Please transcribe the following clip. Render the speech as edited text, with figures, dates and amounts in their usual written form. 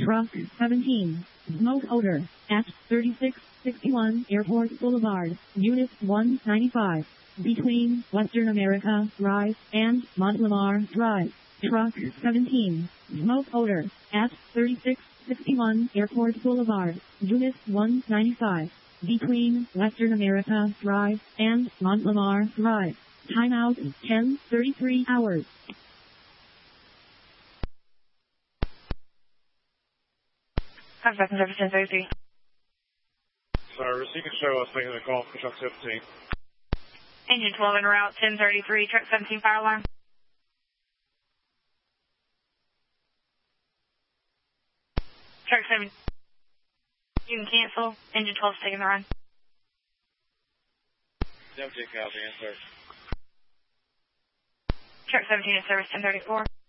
Truck 17. Smoke odor at 3661 Airport Boulevard, Unit 195. Between Western America Drive and Montlamar Drive. Truck 17. Smoke odor at 3661 Airport Boulevard, Unit 195. Between Western America Drive and Montlamar Drive. Timeout 10:33 hours. Contact service 1033. Sorry, receiving show. I was making a call for truck 17. Engine 12 en route 1033, truck 17 fire alarm. Truck 7, you can cancel. Engine 12 is taking the run. 17 copy, answer. Truck 17 in service 1034.